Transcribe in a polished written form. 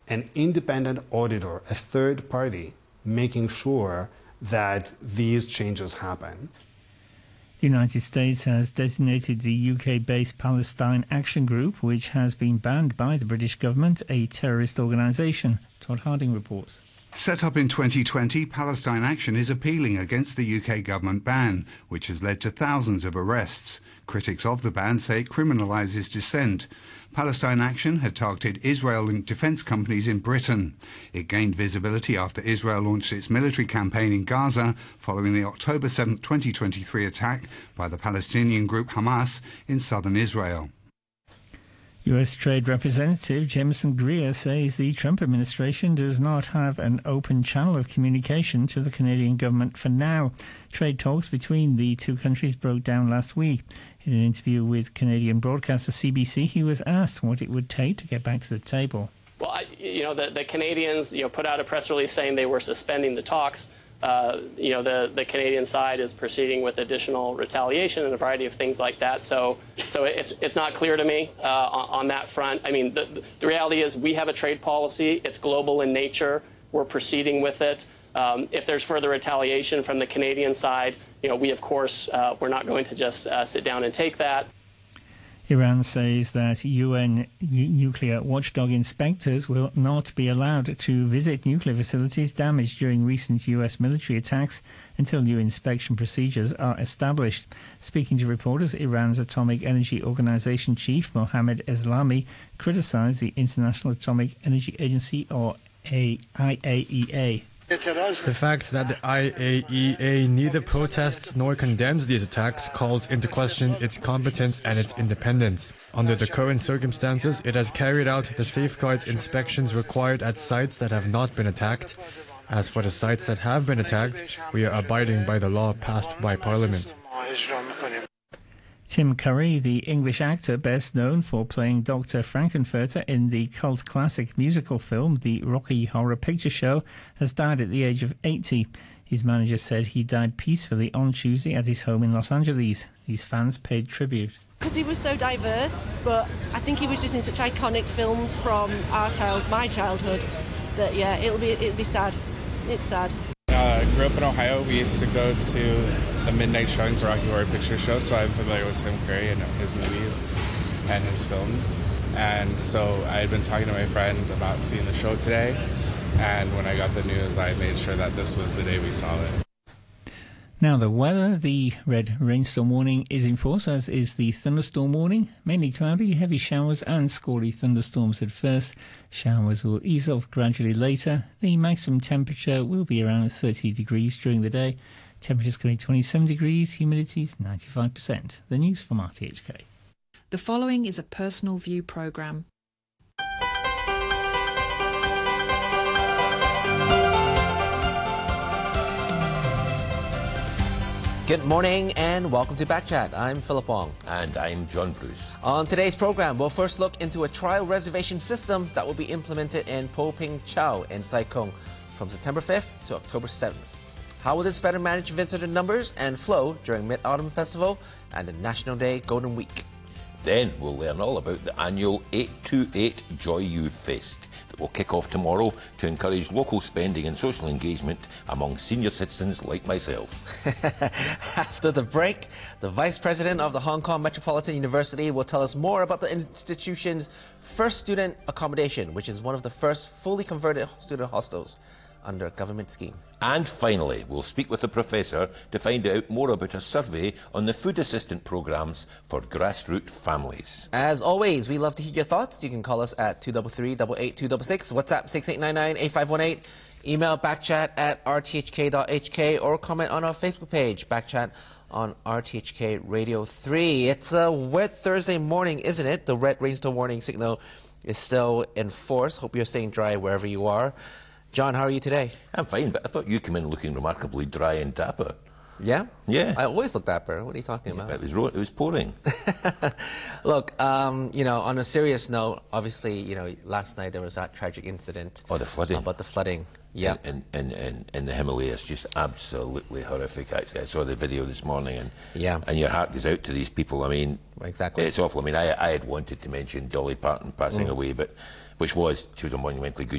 an independent auditor, a third party, making sure that these changes happen. The United States has designated the UK-based Palestine Action Group, which has been banned by the British government, a terrorist organisation. Todd Harding reports. Set up in 2020, Palestine Action is appealing against the UK government ban, which has led to thousands of arrests. Critics of the ban say it criminalises dissent. Palestine Action had targeted Israel-linked defence companies in Britain. It gained visibility after Israel launched its military campaign in Gaza following the October 7, 2023 attack by the Palestinian group Hamas in southern Israel. US Trade Representative Jameson Greer says the Trump administration does not have an open channel of communication to the Canadian government for now. Trade talks between the two countries broke down last week. In an interview with Canadian broadcaster CBC, he was asked what it would take to get back to the table. Well, the Canadians, put out a press release saying they were suspending the talks. The Canadian side is proceeding with additional retaliation and a variety of things like that. So it's not clear to me on that front. I mean, the reality is we have a trade policy. It's global in nature. We're proceeding with it. If there's further retaliation from the Canadian side, we, of course, we're not going to just sit down and take that. Iran says that UN nuclear watchdog inspectors will not be allowed to visit nuclear facilities damaged during recent US military attacks until new inspection procedures are established. Speaking to reporters, Iran's Atomic Energy Organization chief Mohammad Eslami criticized the International Atomic Energy Agency, or IAEA. The fact that the IAEA neither protests nor condemns these attacks calls into question its competence and its independence. Under the current circumstances, it has carried out the safeguards inspections required at sites that have not been attacked. As for the sites that have been attacked, we are abiding by the law passed by Parliament. Tim Curry, the English actor best known for playing Dr. Frankenfurter in the cult classic musical film The Rocky Horror Picture Show, has died at the age of 80. His manager said he died peacefully on Tuesday at his home in Los Angeles. His fans paid tribute. Because he was so diverse, but I think he was just in such iconic films from my childhood, that it'll be sad. It's sad. Grew up in Ohio. We used to go to the midnight showings of Rocky Horror Picture Show, so I'm familiar with Tim Curry and his movies and his films. And so I had been talking to my friend about seeing the show today, and when I got the news, I made sure that this was the day we saw it. Now the weather, the red rainstorm warning is in force, as is the thunderstorm warning. Mainly cloudy, heavy showers and squally thunderstorms at first. Showers will ease off gradually later. The maximum temperature will be around 30 degrees during the day. Temperatures going 27 degrees, humidity is 95%. The news from RTHK. The following is a personal view programme. Good morning and welcome to Backchat. I'm Philip Wong. And I'm John Bruce. On today's program, we'll first look into a trial reservation system that will be implemented in Po Ping Chau in Sai Kung from September 5th to October 7th. How will this better manage visitor numbers and flow during Mid-Autumn Festival and the National Day Golden Week? Then we'll learn all about the annual 828 Joy Youth Fest that will kick off tomorrow to encourage local spending and social engagement among senior citizens like myself. After the break, the Vice President of the Hong Kong Metropolitan University will tell us more about the institution's first student accommodation, which is one of the first fully converted student hostels under a government scheme. And finally, we'll speak with the professor to find out more about a survey on the food assistant programmes for grassroots families. As always, we love to hear your thoughts. You can call us at 233-88266, WhatsApp 6899-8518, email backchat@rthk.hk, or comment on our Facebook page, Backchat on RTHK Radio 3. It's a wet Thursday morning, isn't it? The red rainstorm warning signal is still in force. Hope you're staying dry wherever you are. John, how are you today? I'm fine, but I thought you came in looking remarkably dry and dapper. Yeah? Yeah. I always look dapper. What are you talking about? It was pouring. Look, on a serious note, obviously, last night there was that tragic incident. Oh, the flooding. About the flooding. Yeah. In the Himalayas, just absolutely horrific, actually. I saw the video this morning, and your heart goes out to these people. I mean, exactly. It's awful. I mean, I had wanted to mention Dolly Parton passing away, but she was a monumentally good